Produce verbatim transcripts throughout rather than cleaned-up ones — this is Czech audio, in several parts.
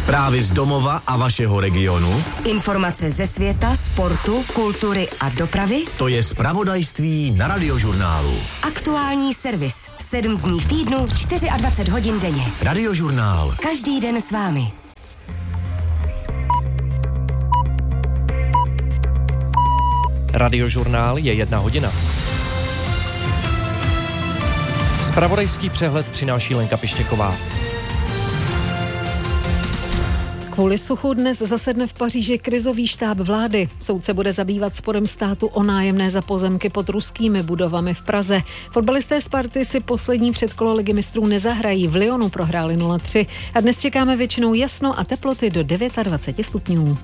Zprávy z domova a vašeho regionu. Informace ze světa, sportu, kultury a dopravy. To je zpravodajství na Radiožurnálu. Aktuální servis. Sedm dní v týdnu, dvacet čtyři hodin denně. Radiožurnál. Každý den s vámi. Radiožurnál je jedna hodina. Zpravodajský přehled přináší Lenka Pištěková. Kvůli suchu dnes zasedne v Paříži krizový štáb vlády. Soud se bude zabývat sporem státu o nájemné za pozemky pod ruskými budovami v Praze. Fotbalisté Sparty si poslední předkolo ligy mistrů nezahrají. V Lyonu prohráli nula tři a dnes čekáme většinou jasno a teploty do dvacet devět stupňů.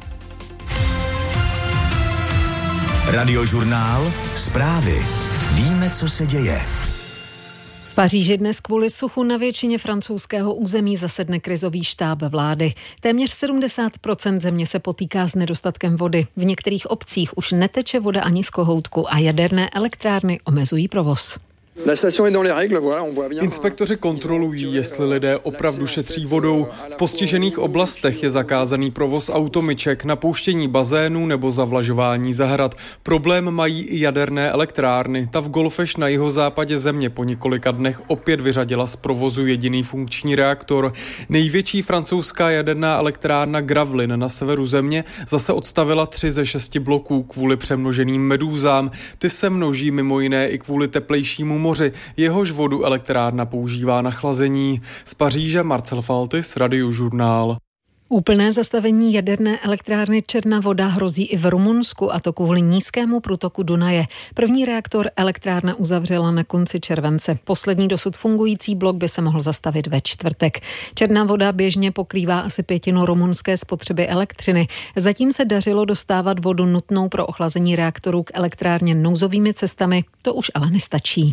Radiožurnál. Zprávy. Víme, co se děje. V Paříži dnes kvůli suchu na většině francouzského území zasedne krizový štáb vlády. Téměř sedmdesát procent země se potýká s nedostatkem vody. V některých obcích už neteče voda ani z kohoutku a jaderné elektrárny omezují provoz. Inspektoři kontrolují, jestli lidé opravdu šetří vodou. V postižených oblastech je zakázaný provoz automyček, napouštění bazénů nebo zavlažování zahrad. Problém mají i jaderné elektrárny. Ta v Golfeš na jihozápadě země po několika dnech opět vyřadila z provozu jediný funkční reaktor. Největší francouzská jaderná elektrárna Gravelines na severu země zase odstavila tři ze šesti bloků kvůli přemnoženým medúzám. Ty se množí mimo jiné i kvůli teplejšímu moři. Jehož vodu elektrárna používá na chlazení. Z Paříže Marcel Faltis, Radiožurnál. Úplné zastavení jaderné elektrárny Černá Voda hrozí i v Rumunsku, a to kvůli nízkému průtoku Dunaje. První reaktor elektrárna uzavřela na konci července. Poslední dosud fungující blok by se mohl zastavit ve čtvrtek. Černá Voda běžně pokrývá asi pětinu rumunské spotřeby elektřiny. Zatím se dařilo dostávat vodu nutnou pro ochlazení reaktorů k elektrárně nouzovými cestami, to už ale nestačí.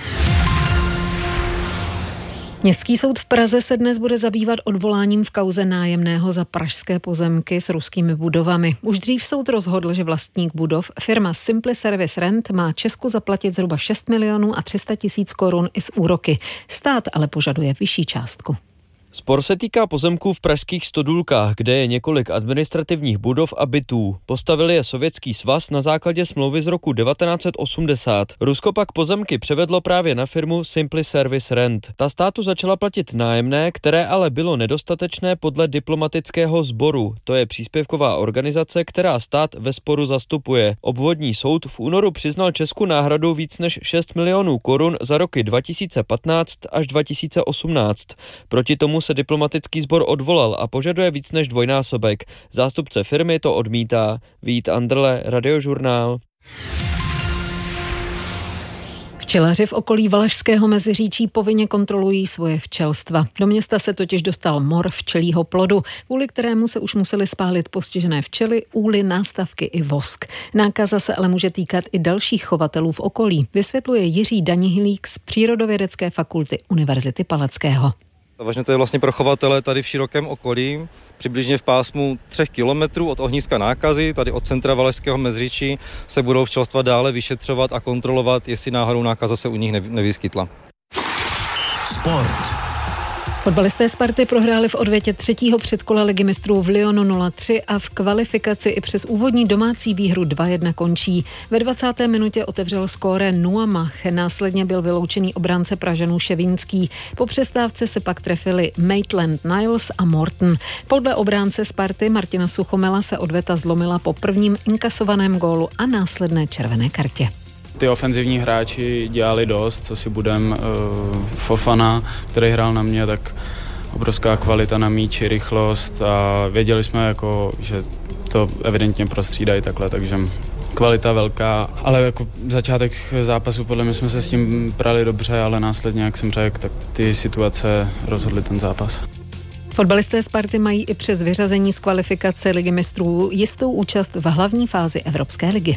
Městský soud v Praze se dnes bude zabývat odvoláním v kauze nájemného za pražské pozemky s ruskými budovami. Už dřív soud rozhodl, že vlastník budov, firma Simply Service Rent, má Česku zaplatit zhruba šest milionů a tři sta tisíc korun i s úroky. Stát ale požaduje vyšší částku. Spor se týká pozemků v pražských Stodůlkách, kde je několik administrativních budov a bytů. Postavili je Sovětský svaz na základě smlouvy z roku devatenáct set osmdesát. Rusko pak pozemky převedlo právě na firmu Simply Service Rent. Ta státu začala platit nájemné, které ale bylo nedostatečné podle diplomatického sboru. To je příspěvková organizace, která stát ve sporu zastupuje. Obvodní soud v únoru přiznal Česku náhradu víc než šest milionů korun za roky dva tisíce patnáct až dva tisíce osmnáct. Proti tomu se diplomatický sbor odvolal a požaduje víc než dvojnásobek. Zástupce firmy to odmítá. Vít Andrle, Radiožurnál. Včelaři v okolí Valašského Meziříčí povinně kontrolují svoje včelstva. Do města se totiž dostal mor včelího plodu, kvůli kterému se už museli spálit postižené včely, úly, nástavky i vosk. Nákaza se ale může týkat i dalších chovatelů v okolí, vysvětluje Jiří Danihilík z Přírodovědecké fakulty Univerzity Palackého. Vážně to je vlastně pro chovatele tady v širokém okolí, přibližně v pásmu třech kilometrů od ohniska nákazy, tady od centra Valašského Meziříčí, se budou včelstva dále vyšetřovat a kontrolovat, jestli náhodou nákaza se u nich nevyskytla. Sport. Fotbalisté Sparty prohráli v odvětě třetího předkola ligy mistrů v Lyonu nula tři a v kvalifikaci i přes úvodní domácí výhru dva jedna končí. Ve dvacáté minutě otevřel skóre Nuamach, následně byl vyloučený obránce Pražanů Ševínský. Po přestávce se pak trefili Maitland Niles a Morton. Podle obránce Sparty Martina Suchomela se odveta zlomila po prvním inkasovaném gólu a následné červené kartě. Ty ofenzivní hráči dělali dost, co si budem, uh, Fofana, který hrál na mě, tak obrovská kvalita na míči, rychlost a věděli jsme, jako, že to evidentně prostřídají takhle, takže kvalita velká, ale jako začátek zápasu podle mě jsme se s tím prali dobře, ale následně, jak jsem řekl, tak ty situace rozhodly ten zápas. Fotbalisté Sparty mají i přes vyřazení z kvalifikace ligy mistrů jistou účast v hlavní fázi Evropské ligy.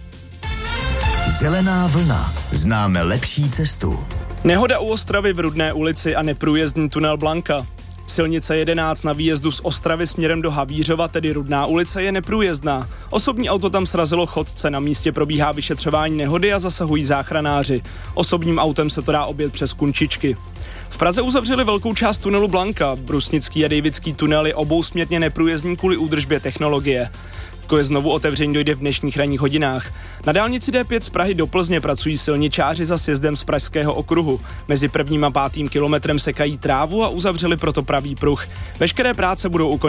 Zelená vlna. Známe lepší cestu. Nehoda u Ostravy v Rudné ulici a neprůjezdný tunel Blanka. Silnice jedenáct na výjezdu z Ostravy směrem do Havířova, tedy Rudná ulice, je neprůjezdná. Osobní auto tam srazilo chodce, na místě probíhá vyšetřování nehody a zasahují záchranáři. Osobním autem se to dá objet přes Kunčičky. V Praze uzavřeli velkou část tunelu Blanka. Brusnický a Davidský tunel je obousměrně neprůjezdný kvůli údržbě technologie. K znovu otevření dojde v dnešních ranních hodinách. Na dálnici D pět z Prahy do Plzně pracují silničáři za sjezdem z Pražského okruhu. Mezi prvním a pátým kilometrem sekají trávu a uzavřeli proto pravý pruh. Veškeré práce budou ukončeny